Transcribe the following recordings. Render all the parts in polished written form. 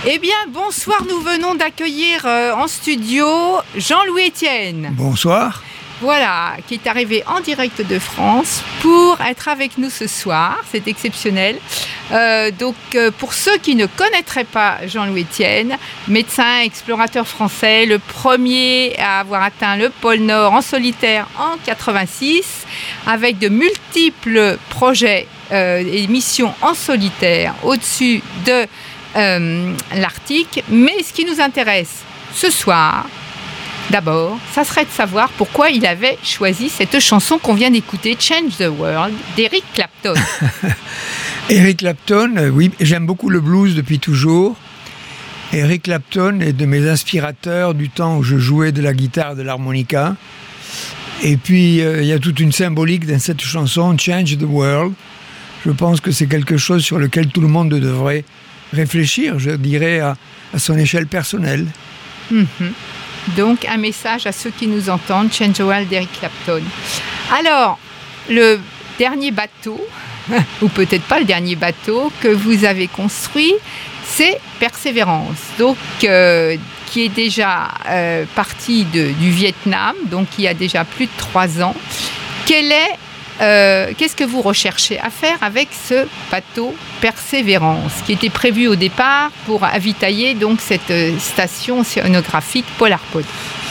Eh bien, bonsoir, nous venons d'accueillir en studio Jean-Louis Etienne. Bonsoir. Voilà, qui est arrivé en direct de France pour être avec nous ce soir, c'est exceptionnel. Pour ceux qui ne connaîtraient pas Jean-Louis Etienne, médecin explorateur français, le premier à avoir atteint le pôle Nord en solitaire en 86, avec de multiples projets et missions en solitaire au-dessus de l'Arctique. Mais ce qui nous intéresse ce soir, d'abord, ça serait de savoir pourquoi il avait choisi cette chanson qu'on vient d'écouter, Change the World, d'Eric Clapton. Eric Clapton, oui, j'aime beaucoup le blues depuis toujours. Eric Clapton est de mes inspirateurs du temps où je jouais de la guitare, de l'harmonica. Et puis, il y a toute une symbolique dans cette chanson, Change the World. Je pense que c'est quelque chose sur lequel tout le monde devrait réfléchir, je dirais, à son échelle personnelle. Donc, un message à ceux qui nous entendent, Change the World d'Eric Clapton. Alors, le dernier bateau, ou peut-être pas le dernier bateau, que vous avez construit, c'est Persévérance, donc, qui est déjà parti du Vietnam, donc il y a déjà plus de 3 ans. Qu'est-ce que vous recherchez à faire avec ce bateau Persévérance, qui était prévu au départ pour avitailler donc cette station océanographique Polarpod?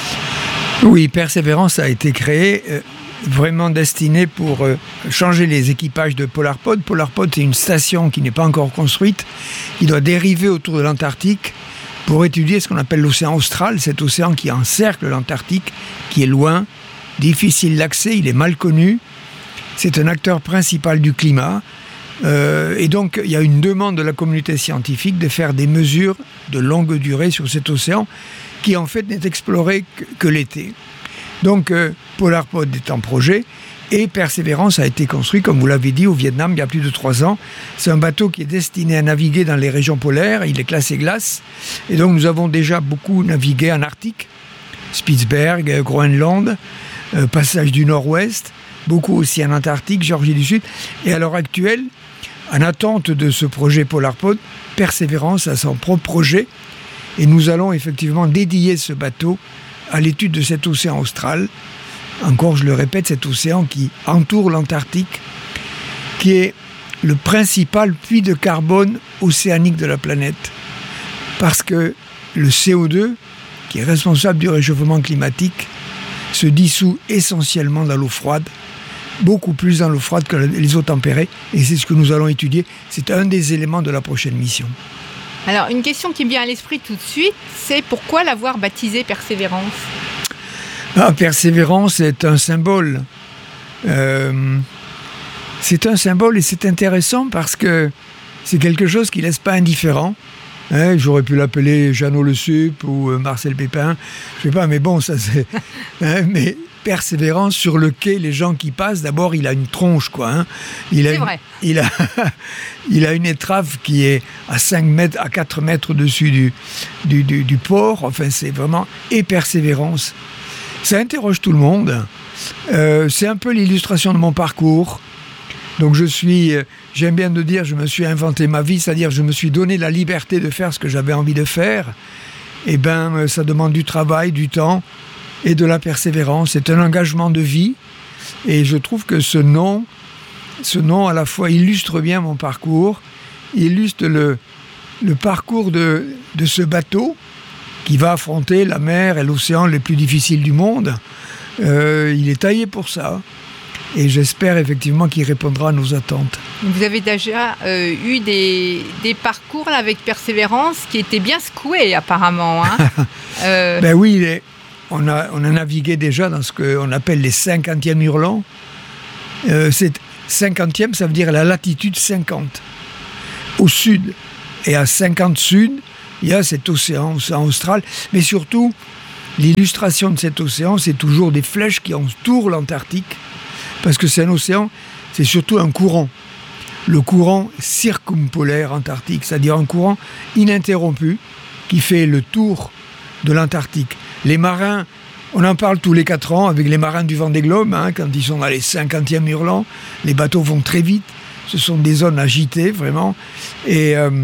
Oui, Persévérance a été créé vraiment destiné pour changer les équipages de Polarpod. Polarpod, c'est une station qui n'est pas encore construite, qui doit dériver autour de l'Antarctique pour étudier ce qu'on appelle l'océan austral, cet océan qui encercle l'Antarctique, qui est loin, difficile d'accès, il est mal connu. C'est un acteur principal du climat. Et donc, il y a une demande de la communauté scientifique de faire des mesures de longue durée sur cet océan qui, en fait, n'est exploré que l'été. Donc, Polarpod est en projet et Persévérance a été construit, comme vous l'avez dit, au Vietnam il y a plus de 3 ans. C'est un bateau qui est destiné à naviguer dans les régions polaires. Il est classé glace. Et donc, nous avons déjà beaucoup navigué en Arctique, Spitzberg, Groenland, passage du Nord-Ouest, beaucoup aussi en Antarctique, Géorgie du Sud. Et à l'heure actuelle, en attente de ce projet Polarpod, Persévérance a son propre projet. Et nous allons effectivement dédier ce bateau à l'étude de cet océan austral. Encore, je le répète, cet océan qui entoure l'Antarctique, qui est le principal puits de carbone océanique de la planète. Parce que le CO2, qui est responsable du réchauffement climatique, se dissout essentiellement dans l'eau froide, beaucoup plus dans l'eau froide que les eaux tempérées, et c'est ce que nous allons étudier. C'est un des éléments de la prochaine mission. Alors, une question qui me vient à l'esprit tout de suite, c'est pourquoi l'avoir baptisé Persévérance ? Persévérance est un symbole. C'est un symbole et c'est intéressant parce que c'est quelque chose qui ne laisse pas indifférent. J'aurais pu l'appeler Jeannot Le Sup ou Marcel Pépin, je sais pas, mais bon, ça c'est... mais Persévérance, sur le quai, les gens qui passent, d'abord il a une tronche, quoi. C'est vrai. Il a une étrave qui est à 4 mètres au-dessus du port, enfin c'est vraiment... Et Persévérance, ça interroge tout le monde. C'est un peu l'illustration de mon parcours. Donc j'aime bien de dire, je me suis inventé ma vie, c'est-à-dire je me suis donné la liberté de faire ce que j'avais envie de faire. Et ça demande du travail, du temps et de la persévérance. C'est un engagement de vie. Et je trouve que ce nom à la fois illustre bien mon parcours, illustre le parcours de ce bateau qui va affronter la mer et l'océan les plus difficiles du monde. Il est taillé pour ça. Et j'espère effectivement qu'il répondra à nos attentes. Vous avez déjà eu des parcours là, avec Persévérance qui étaient bien secoués apparemment. Ben oui, on a navigué déjà dans ce qu'on appelle les 50e hurlants. 50e, ça veut dire la latitude 50. Au sud et à 50 sud, il y a cet océan austral. Mais surtout, l'illustration de cet océan, c'est toujours des flèches qui entourent l'Antarctique. Parce que c'est un océan, c'est surtout un courant. Le courant circumpolaire antarctique, c'est-à-dire un courant ininterrompu qui fait le tour de l'Antarctique. Les marins, on en parle tous les 4 ans avec les marins du Vendée Globe, quand ils sont dans les 50e hurlants, les bateaux vont très vite, ce sont des zones agitées vraiment. Et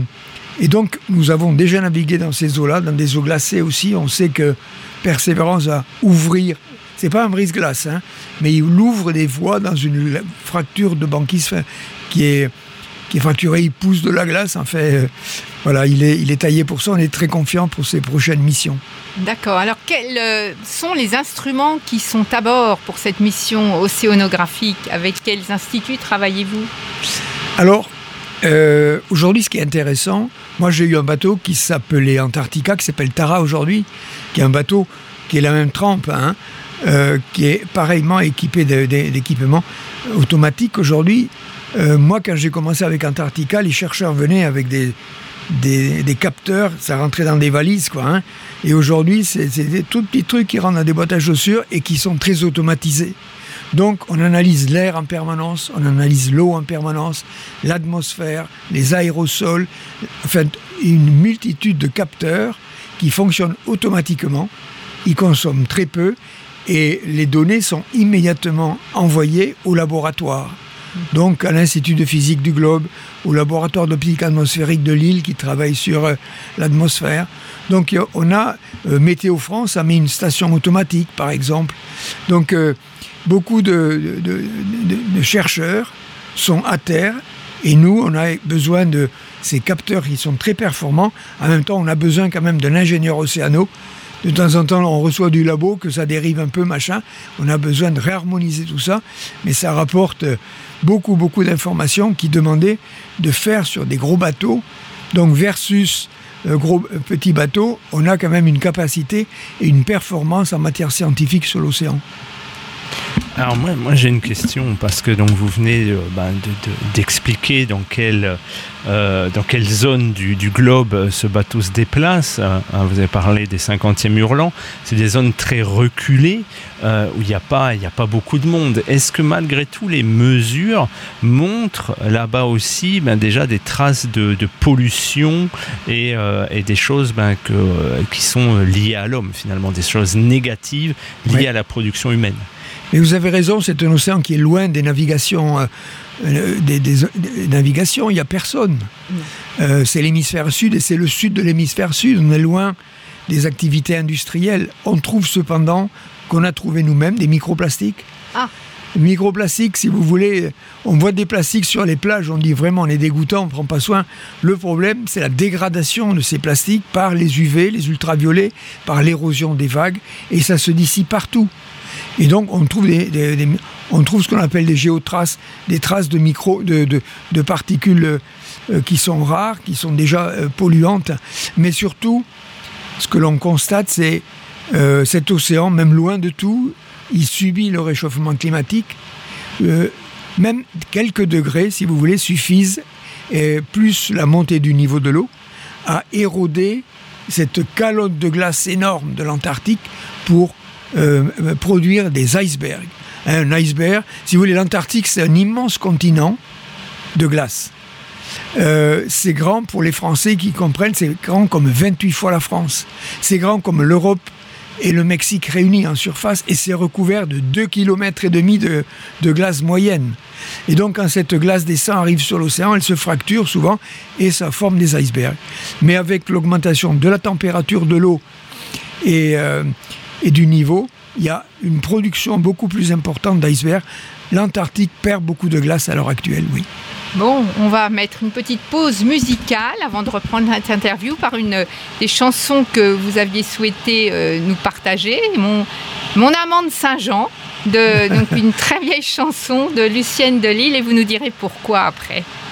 Et donc, nous avons déjà navigué dans ces eaux-là, dans des eaux glacées aussi. On sait que Persévérance va ouvrir, c'est pas un brise-glace, hein, mais il ouvre des voies dans une fracture de banquise qui est fracturée. Il pousse de la glace, en fait. Voilà, il est taillé pour ça. On est très confiant pour ses prochaines missions. D'accord. Alors, quels sont les instruments qui sont à bord pour cette mission océanographique? Avec quels instituts travaillez-vous? Alors, aujourd'hui, ce qui est intéressant, moi j'ai eu un bateau qui s'appelait Antarctica, qui s'appelle Tara aujourd'hui, qui est un bateau qui est la même trempe, hein, qui est pareillement équipé d'équipements automatiques aujourd'hui. Moi, quand j'ai commencé avec Antarctica, les chercheurs venaient avec des capteurs, ça rentrait dans des valises, quoi. Hein, et aujourd'hui, c'est des tout petits trucs qui rentrent dans des boîtes à chaussures et qui sont très automatisés. Donc, on analyse l'air en permanence, on analyse l'eau en permanence, l'atmosphère, les aérosols, enfin, une multitude de capteurs qui fonctionnent automatiquement. Ils consomment très peu et les données sont immédiatement envoyées au laboratoire. Donc, à l'Institut de physique du globe, au laboratoire d'optique atmosphérique de Lille qui travaille sur l'atmosphère. Donc, on a Météo France a mis une station automatique, par exemple. Donc, beaucoup de chercheurs sont à terre et nous, on a besoin de ces capteurs qui sont très performants. En même temps, on a besoin quand même d'un ingénieur océano. De temps en temps, on reçoit du labo, que ça dérive un peu, machin. On a besoin de réharmoniser tout ça, mais ça rapporte beaucoup d'informations qui demandaient de faire sur des gros bateaux. Donc versus petits bateaux, on a quand même une capacité et une performance en matière scientifique sur l'océan. Alors moi j'ai une question, parce que donc vous venez d'expliquer dans quelle zone du globe ce bateau se déplace. Vous avez parlé des 50e hurlants. C'est des zones très reculées où il n'y a pas beaucoup de monde. Est-ce que malgré tout les mesures montrent là-bas aussi déjà des traces de pollution et des choses qui sont liées à l'homme finalement, des choses négatives liées à la production humaine? Mais vous avez raison, c'est un océan qui est loin des navigations. Des navigations, il n'y a personne. C'est l'hémisphère sud et c'est le sud de l'hémisphère sud. On est loin des activités industrielles. On trouve cependant qu'on a trouvé nous-mêmes des microplastiques. Ah. Microplastiques, si vous voulez, on voit des plastiques sur les plages, on dit vraiment on est dégoûtant, on ne prend pas soin. Le problème, c'est la dégradation de ces plastiques par les UV, les ultraviolets, par l'érosion des vagues, et ça se dissipe partout. Et donc, on trouve on trouve ce qu'on appelle des géotraces, des traces de particules qui sont rares, qui sont déjà polluantes. Mais surtout, ce que l'on constate, c'est cet océan, même loin de tout, il subit le réchauffement climatique. Même quelques degrés, si vous voulez, suffisent, plus la montée du niveau de l'eau, à éroder cette calotte de glace énorme de l'Antarctique pour produire des icebergs. Un iceberg, si vous voulez, l'Antarctique, c'est un immense continent de glace. C'est grand pour les Français qui comprennent, c'est grand comme 28 fois la France. C'est grand comme l'Europe et le Mexique réunis en surface, et c'est recouvert de 2,5 km de glace moyenne. Et donc, quand cette glace descend, arrive sur l'océan, elle se fracture souvent et ça forme des icebergs. Mais avec l'augmentation de la température de l'eau et du niveau, il y a une production beaucoup plus importante d'icebergs. L'Antarctique perd beaucoup de glace à l'heure actuelle, oui. Bon, on va mettre une petite pause musicale avant de reprendre cette interview par une des chansons que vous aviez souhaité nous partager. Mon amant de Saint-Jean, donc une très vieille chanson de Lucienne de Lille, et vous nous direz pourquoi après.